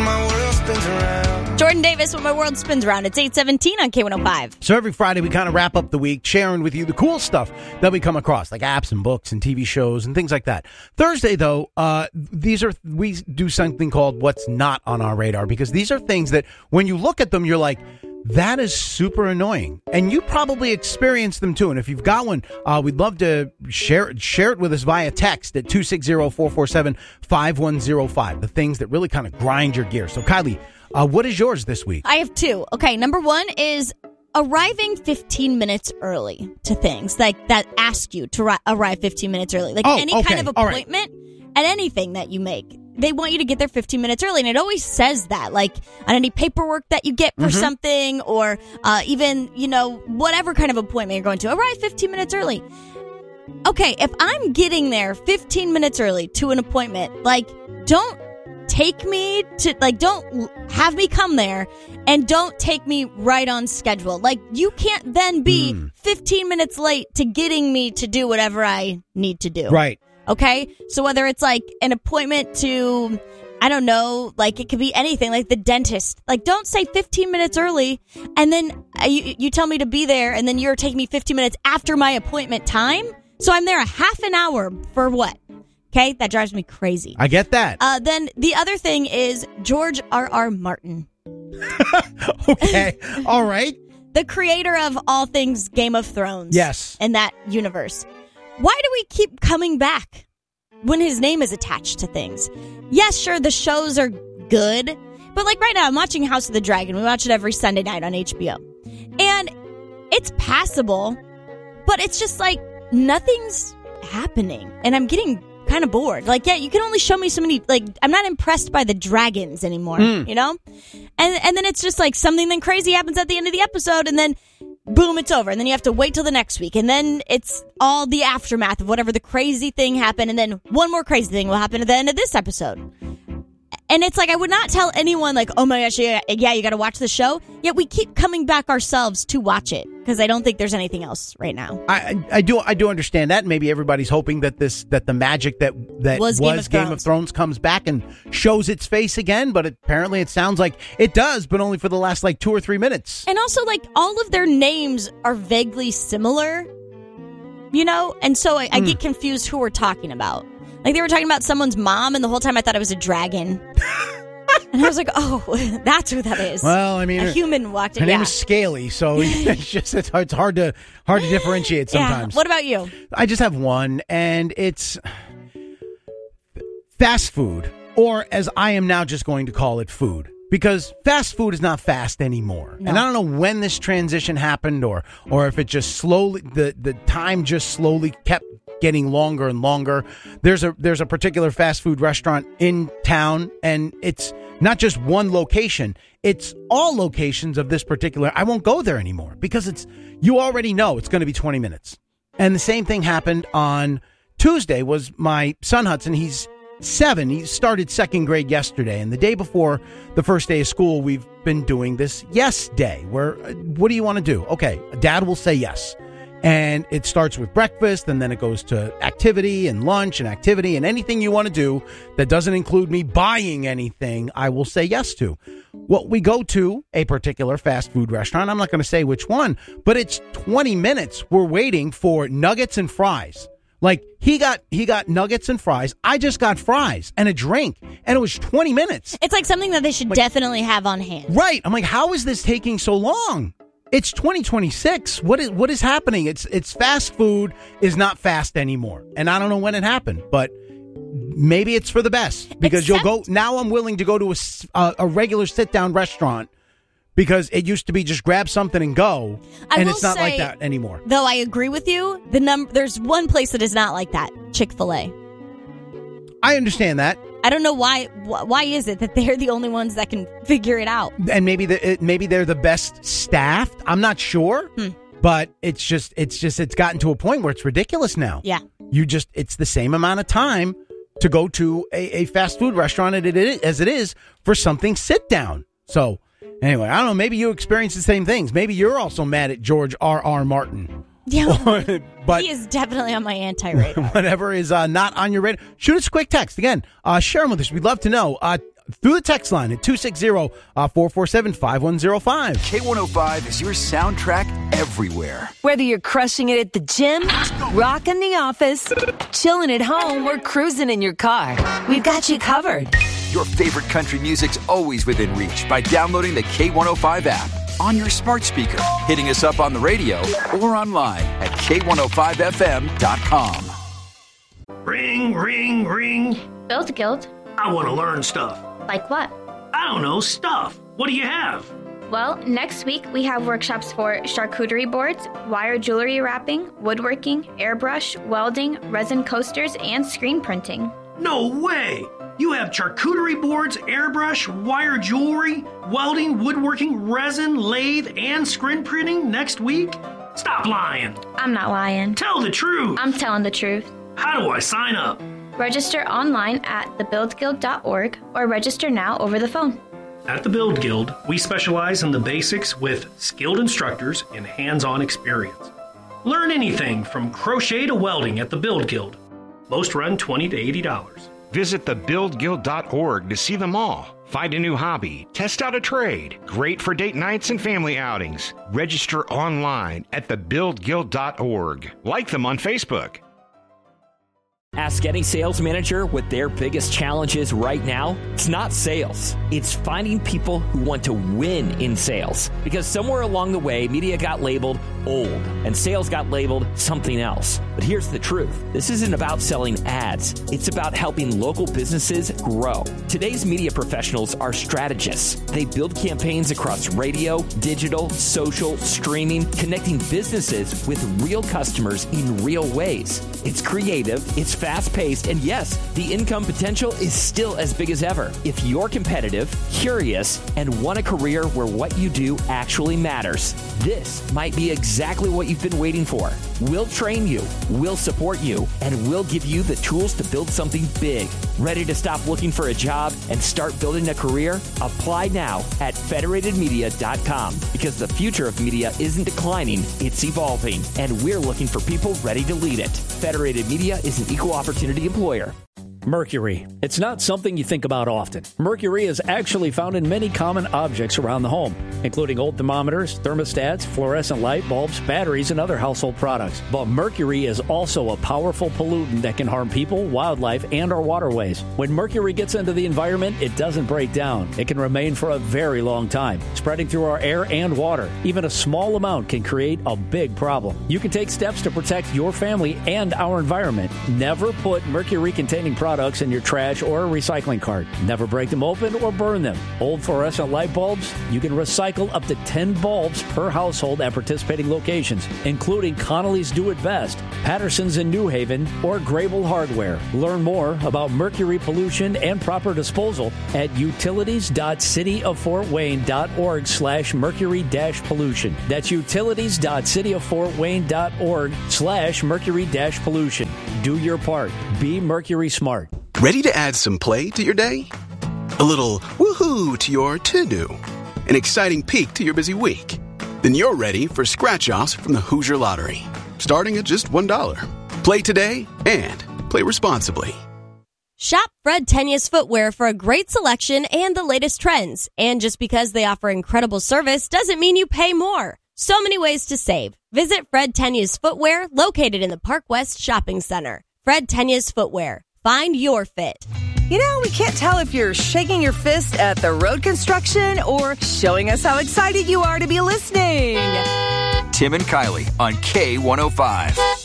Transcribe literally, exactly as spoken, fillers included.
my world spins around. Jordan Davis with My World Spins Around. It's eight seventeen on K one oh five. So every Friday we kind of wrap up the week sharing with you the cool stuff that we come across, like apps and books and T V shows and things like that. Thursday, though, uh, these are we do something called What's Not on Our Radar, because these are things that when you look at them, you're like, that is super annoying. And you probably experienced them too. And if you've got one, uh, we'd love to share, share it with us via text at two six zero, four four seven, five one zero five. The things that really kind of grind your gears. So, Kylie, uh, what is yours this week? I have two. Okay, number one is arriving fifteen minutes early to things like that ask you to ri- arrive fifteen minutes early. Like oh, any okay. kind of All appointment right. at anything that you make. They want you to get there fifteen minutes early, and it always says that, like on any paperwork that you get for mm-hmm. something, or uh, even, you know, whatever kind of appointment you're going to, arrive fifteen minutes early. Okay, if I'm getting there fifteen minutes early to an appointment, like, don't take me to, like, don't have me come there, and don't take me right on schedule. Like, you can't then be mm. fifteen minutes late to getting me to do whatever I need to do. Right. Okay, so whether it's like an appointment to, I don't know, like it could be anything, like the dentist. Like, don't say fifteen minutes early, and then uh, you, you tell me to be there, and then you're taking me fifteen minutes after my appointment time. So I'm there a half an hour for what? Okay, that drives me crazy. I get that. Uh, then the other thing is George R R. Martin. Okay, all right. The creator of all things Game of Thrones. Yes. In that universe. Why do we keep coming back when his name is attached to things? Yes, sure, the shows are good, but like right now, I'm watching House of the Dragon. We watch it every Sunday night on H B O. And it's passable, but it's just like nothing's happening. And I'm getting kind of bored. Like, yeah, you can only show me so many, like, I'm not impressed by the dragons anymore, mm. you know? And and then it's just like something then crazy happens at the end of the episode, and then boom, it's over. And then you have to wait till the next week. And then it's all the aftermath of whatever the crazy thing happened. And then one more crazy thing will happen at the end of this episode. And it's like, I would not tell anyone like, oh my gosh, yeah, yeah you got to watch the show. Yet we keep coming back ourselves to watch it, because I don't think there's anything else right now. I, I do I do understand that. Maybe everybody's hoping that this that the magic that that was, was Game, of, Game of Thrones comes back and shows its face again. But it, apparently it sounds like it does, but only for the last like two or three minutes. And also, like, all of their names are vaguely similar, you know? And so I, I mm. get confused who we're talking about. Like, they were talking about someone's mom, and the whole time I thought it was a dragon. And I was like, oh, that's who that is. Well, I mean, a her, human walked in. Her name yeah. is Scaly, so it's just it's hard, it's hard to hard to differentiate sometimes. Yeah. What about you? I just have one, and it's fast food, or as I am now just going to call it, food. Because fast food is not fast anymore. No. And I don't know when this transition happened, or or if it just slowly, the, the time just slowly kept getting longer and longer. There's a there's a particular fast food restaurant in town, and it's not just one location. It's all locations of this particular. I won't go there anymore, because it's you already know it's going to be twenty minutes. And the same thing happened on Tuesday. Was my son Hudson, he's seven. He started second grade yesterday, and the day before the first day of school, we've been doing this yes day, where uh, what do you want to do? Okay, dad will say yes. And it starts with breakfast, and then it goes to activity and lunch and activity, and anything you want to do that doesn't include me buying anything, I will say yes to. Well, we go to a particular fast food restaurant. I'm not going to say which one, but it's twenty minutes. We're waiting for nuggets and fries. Like, he got he got nuggets and fries. I just got fries and a drink, and it was twenty minutes. It's like something that they should like, definitely have on hand. Right. I'm like, how is this taking so long? It's twenty twenty-six. What is what is happening? It's it's fast food is not fast anymore. And I don't know when it happened, but maybe it's for the best, because Except- you'll go. Now I'm willing to go to a, a, a regular sit down restaurant, because it used to be just grab something and go, I and it's not say, like that anymore. Though I agree with you, the num- there's one place that is not like that, Chick-fil-A. I understand that. I don't know why. Wh- why is it that they're the only ones that can figure it out? And maybe the, it, maybe they're the best staffed. I'm not sure, hmm. but it's just it's just it's gotten to a point where it's ridiculous now. Yeah, you just it's the same amount of time to go to a, a fast food restaurant as it is for something sit down. So. Anyway, I don't know. Maybe you experience the same things. Maybe you're also mad at George R R. Martin. Yeah, but he is definitely on my anti-radar. Whatever is uh, not on your radar, shoot us a quick text. Again, uh, share them with us. We'd love to know. Uh, through the text line at two six zero, four four seven, five one zero five. K one oh five is your soundtrack everywhere. Whether you're crushing it at the gym, rocking the office, chilling at home, or cruising in your car, we've got you covered. Your favorite country music's always within reach by downloading the K one oh five app on your smart speaker, hitting us up on the radio, or online at K one oh five F M dot com. Ring, ring, ring. Build Guild. I want to learn stuff. Like what? I don't know, stuff. What do you have? Well, next week we have workshops for charcuterie boards, wire jewelry wrapping, woodworking, airbrush, welding, resin coasters, and screen printing. No way! You have charcuterie boards, airbrush, wire jewelry, welding, woodworking, resin, lathe, and screen printing next week? Stop lying. I'm not lying. Tell the truth. I'm telling the truth. How do I sign up? Register online at the build guild dot org or register now over the phone. At the Build Guild, we specialize in the basics with skilled instructors and hands-on experience. Learn anything from crochet to welding at the Build Guild. Most run twenty to eighty dollars. Visit the build guild dot org to see them all. Find a new hobby, test out a trade. Great for date nights and family outings. Register online at the build guild dot org. Like them on Facebook. Ask any sales manager what their biggest challenge is right now. It's not sales. It's finding people who want to win in sales. Because somewhere along the way, media got labeled old and sales got labeled something else. But here's the truth. This isn't about selling ads. It's about helping local businesses grow. Today's media professionals are strategists. They build campaigns across radio, digital, social, streaming, connecting businesses with real customers in real ways. It's creative, it's fast-paced, and yes, the income potential is still as big as ever. If you're competitive, curious, and want a career where what you do actually matters, this might be exactly what you've been waiting for. We'll train you, we'll support you, and we'll give you the tools to build something big. Ready to stop looking for a job and start building a career? Apply now at federated media dot com, because the future of media isn't declining, it's evolving, and we're looking for people ready to lead it. Federated Media is an equal opportunity employer. Mercury. It's not something you think about often. Mercury is actually found in many common objects around the home, including old thermometers, thermostats, fluorescent light bulbs, batteries, and other household products. But mercury is also a powerful pollutant that can harm people, wildlife, and our waterways. When mercury gets into the environment, it doesn't break down. It can remain for a very long time, spreading through our air and water. Even a small amount can create a big problem. You can take steps to protect your family and our environment. Never put mercury-containing products products in your trash or recycling cart. Never break them open or burn them. Old fluorescent light bulbs, you can recycle up to ten bulbs per household at participating locations, including Connolly's Do It Best, Patterson's in New Haven, or Grable Hardware. Learn more about mercury pollution and proper disposal at utilities dot city of fort wayne dot org slash mercury dash pollution. That's utilities dot city of fort wayne dot org slash mercury dash pollution. Do your part. Be Mercury smart. Ready to add some play to your day? A little woohoo to your to-do? An exciting peek to your busy week? Then you're ready for scratch-offs from the Hoosier Lottery, starting at just one dollar. Play today and play responsibly. Shop Fred Tenius Footwear for a great selection and the latest trends. And just because they offer incredible service doesn't mean you pay more. So many ways to save. Visit Fred Tenius Footwear, located in the Park West Shopping Center. Fred Tenius Footwear. Find your fit. You know, we can't tell if you're shaking your fist at the road construction or showing us how excited you are to be listening. Tim and Kylie on K one oh five.